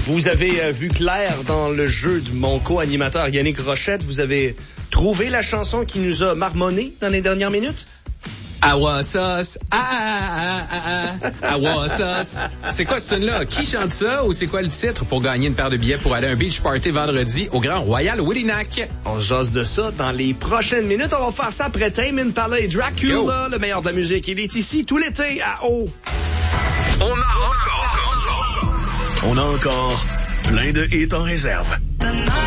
Vous avez vu clair dans le jeu de mon co-animateur Yannick Rochette. Vous avez trouvé la chanson qui nous a marmonné dans les dernières minutes? Awasos, Awasos. C'est quoi ce tune-là? Qui chante ça ou c'est quoi le titre pour gagner une paire de billets pour aller à un beach party vendredi au Grand Royal Willynack? On jase de ça dans les prochaines minutes. On va faire ça après Tame Impala et Dracula, le meilleur de la musique. Il est ici tout l'été à eau. On a encore plein de hits en réserve.